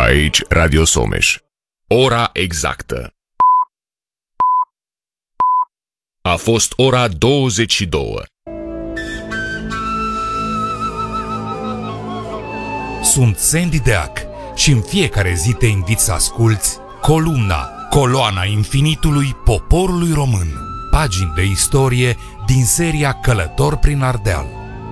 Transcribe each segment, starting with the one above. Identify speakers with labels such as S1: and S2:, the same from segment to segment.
S1: Aici Radio Someș. Ora exactă. A fost ora 22.
S2: Sunt Sandy Deac și în fiecare zi te invit să asculți Coloana infinitului poporului român. Pagini de istorie din seria Călător prin Ardeal.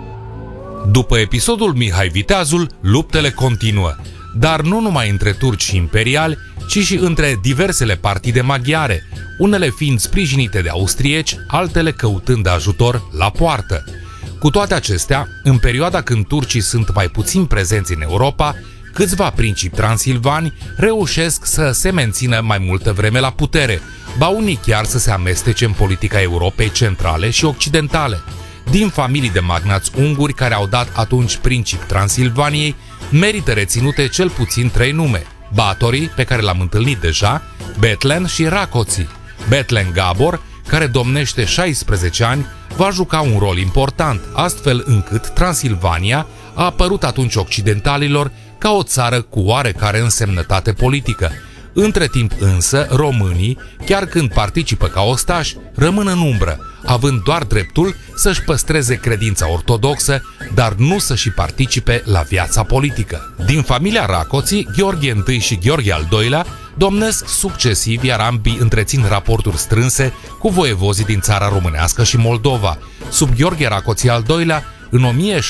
S2: După episodul Mihai Viteazul, luptele continuă, dar nu numai între turci și imperiali, ci și între diversele partide maghiare, unele fiind sprijinite de austrieci, altele căutând ajutor la poartă. Cu toate acestea, în perioada când turcii sunt mai puțin prezenți în Europa, câțiva principi transilvani reușesc să se mențină mai multă vreme la putere, ba unii chiar să se amestece în politica Europei centrale și occidentale. Din familii de magnați unguri care au dat atunci principi Transilvaniei, merită reținute cel puțin 3 nume: Batorii, pe care l-am întâlnit deja, Bethlen și Rákóczi. Bethlen Gábor, care domnește 16 ani, va juca un rol important, astfel încât Transilvania a apărut atunci occidentalilor ca o țară cu oarecare însemnătate politică. Între timp însă, românii, chiar când participă ca ostași, rămân în umbră, având doar dreptul să-și păstreze credința ortodoxă, dar nu să și participe la viața politică. Din familia Rákóczi, Gheorghe I și Gheorghe al II-lea domnesc succesiv, iar ambii întrețin raporturi strânse cu voievozii din țara românească și Moldova. Sub Gheorghe Rákóczi al II-lea, în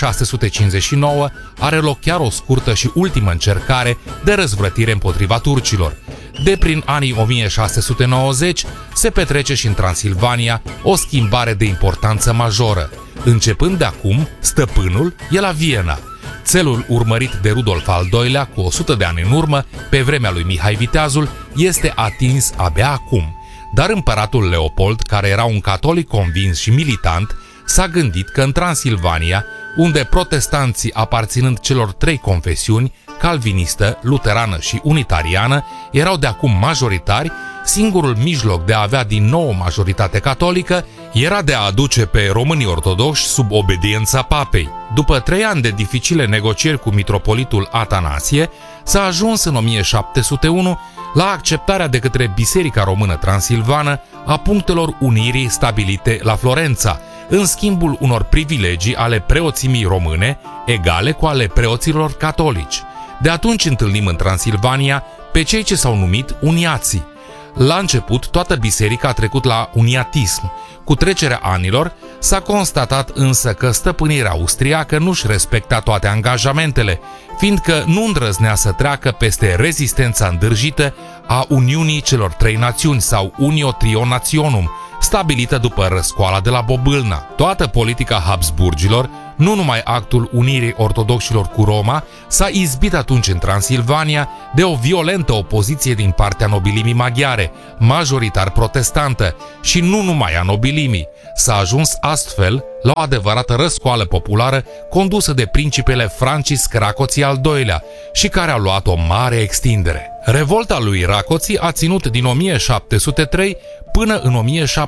S2: 1659, are loc chiar o scurtă și ultimă încercare de răzvrătire împotriva turcilor. De prin anii 1690 se petrece și în Transilvania o schimbare de importanță majoră. Începând de acum, stăpânul e la Viena. Țelul urmărit de Rudolf al II-lea cu 100 de ani în urmă, pe vremea lui Mihai Viteazul, este atins abia acum. Dar împăratul Leopold, care era un catolic convins și militant, s-a gândit că în Transilvania, unde protestanții aparținând celor 3 confesiuni, calvinistă, luterană și unitariană, erau de acum majoritari, singurul mijloc de a avea din nou o majoritate catolică era de a aduce pe românii ortodoxi sub obediența papei. După 3 ani de dificile negocieri cu mitropolitul Atanasie, s-a ajuns în 1701 la acceptarea de către Biserica Română Transilvană a punctelor unirii stabilite la Florența, în schimbul unor privilegii ale preoțimii române, egale cu ale preoților catolici. De atunci întâlnim în Transilvania pe cei ce s-au numit uniații. La început, toată biserica a trecut la uniatism. Cu trecerea anilor, s-a constatat însă că stăpânirea austriacă nu-și respecta toate angajamentele, fiindcă nu îndrăznea să treacă peste rezistența îndârjită a Uniunii celor 3 națiuni sau Unio Trio Nationum, stabilită după răscoala de la Bobâlna. Toată politica Habsburgilor, nu numai actul unirii ortodoxilor cu Roma, s-a izbit atunci în Transilvania de o violentă opoziție din partea nobilimii maghiare, majoritar protestantă, și nu numai a nobilimii. S-a ajuns astfel la o adevărată răscoală populară condusă de principele Francisc Rákóczi al II-lea și care a luat o mare extindere. Revolta lui Rákóczi a ținut din 1703 până în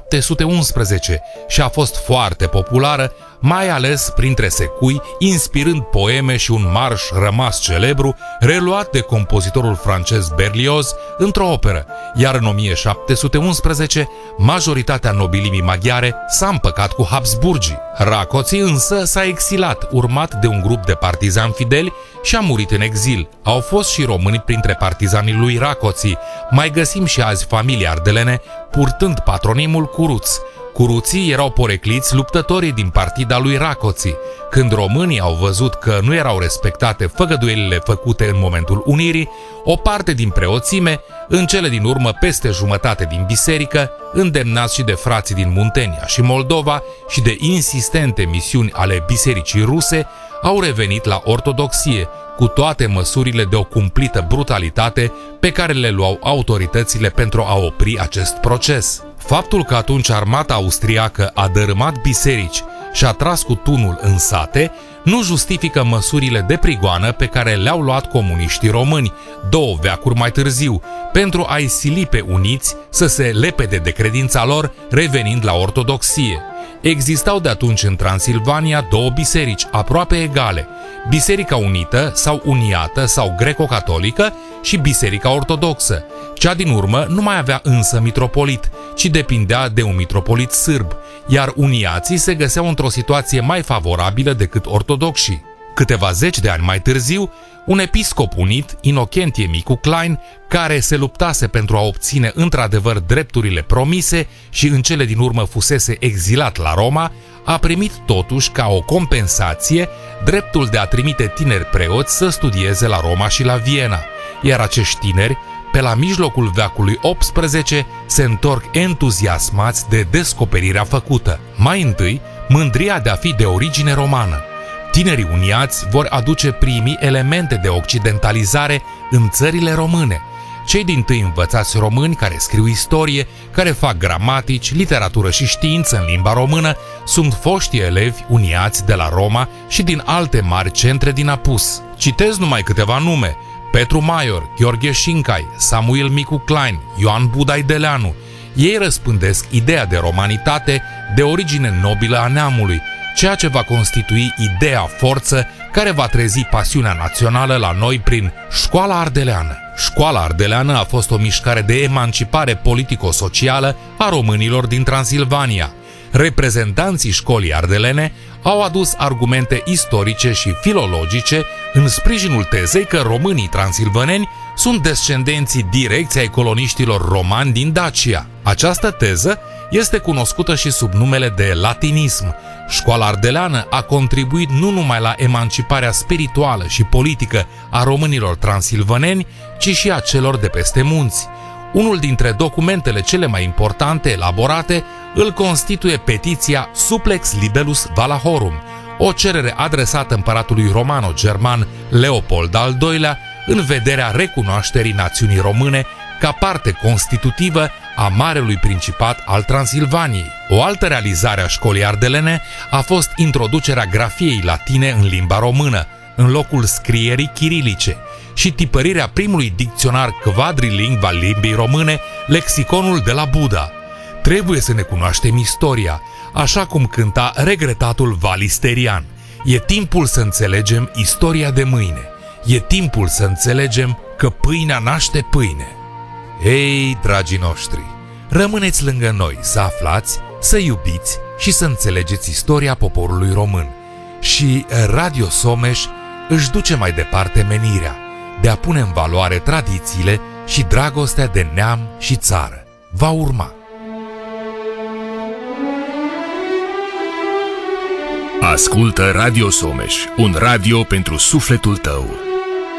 S2: 1711 și a fost foarte populară, mai ales printre secui, inspirând poeme și un marș rămas celebru, reluat de compozitorul francez Berlioz într-o operă, iar în 1711 majoritatea nobilimii maghiare s-a împăcat cu Habsburgii. Rákóczi însă s-a exilat, urmat de un grup de partizani fideli, și a murit în exil. Au fost și români printre partizanii lui Rákóczi. Mai găsim și azi familii ardelene purtând patronimul Curuț. Curuții erau porecliți luptătorii din partida lui Rákóczi. Când românii au văzut că nu erau respectate făgăduielile făcute în momentul unirii, o parte din preoțime, în cele din urmă peste jumătate din biserică, îndemnați și de frații din Muntenia și Moldova și de insistente misiuni ale bisericii ruse, au revenit la ortodoxie, cu toate măsurile de o cumplită brutalitate pe care le luau autoritățile pentru a opri acest proces. Faptul că atunci armata austriacă a dărâmat biserici și a tras cu tunul în sate nu justifică măsurile de prigoană pe care le-au luat comuniștii români 2 veacuri mai târziu pentru a-i sili pe uniți să se lepede de credința lor, revenind la ortodoxie. Existau de atunci în Transilvania două biserici aproape egale, Biserica Unită sau Uniată sau Greco-Catolică și Biserica Ortodoxă. Cea din urmă nu mai avea însă mitropolit, ci depindea de un mitropolit sârb, iar uniații se găseau într-o situație mai favorabilă decât ortodoxii. Câteva zeci de ani mai târziu, un episcop unit, Inocentie Micu Klein, care se luptase pentru a obține într-adevăr drepturile promise și în cele din urmă fusese exilat la Roma, a primit totuși ca o compensație dreptul de a trimite tineri preoți să studieze la Roma și la Viena, iar acești tineri, pe la mijlocul veacului XVIII, se întorc entuziasmați de descoperirea făcută. Mai întâi, mândria de a fi de origine romană. Tinerii uniați vor aduce primii elemente de occidentalizare în țările române. Cei dintâi învățați români care scriu istorie, care fac gramatici, literatură și știință în limba română, sunt foștii elevi uniați de la Roma și din alte mari centre din apus. Citez numai câteva nume: Petru Maior, Gheorghe Șincai, Samuel Micu Klein, Ioan Budai Deleanu. Ei răspândesc ideea de romanitate, de origine nobilă a neamului, ceea ce va constitui ideea forță care va trezi pasiunea națională la noi prin Școala Ardeleană. Școala Ardeleană a fost o mișcare de emancipare politico-socială a românilor din Transilvania. Reprezentanții școlii ardelene au adus argumente istorice și filologice în sprijinul tezei că românii transilvaneni sunt descendenții direcți ai coloniștilor romani din Dacia. Această teză este cunoscută și sub numele de latinism. Școala ardeleană a contribuit nu numai la emanciparea spirituală și politică a românilor transilvaneni, ci și a celor de peste munți. Unul dintre documentele cele mai importante elaborate îl constituie petiția Supplex Libellus Valahorum, o cerere adresată împăratului romano-german Leopold al II-lea în vederea recunoașterii națiunii române ca parte constitutivă a Marelui Principat al Transilvaniei. O altă realizare a școlii ardelene a fost introducerea grafiei latine în limba română, în locul scrierii chirilice, și tipărirea primului dicționar quadriling al limbii române, Lexiconul de la Buda. Trebuie să ne cunoaștem istoria, așa cum cânta regretatul Valisterian. E timpul să înțelegem istoria de mâine. E timpul să înțelegem că pâinea naște pâine. Ei, dragii noștri, rămâneți lângă noi să aflați, să iubiți și să înțelegeți istoria poporului român. Și Radio Someș își duce mai departe menirea de a pune în valoare tradițiile și dragostea de neam și țară. Va urma.
S1: Ascultă Radio Someș, un radio pentru sufletul tău.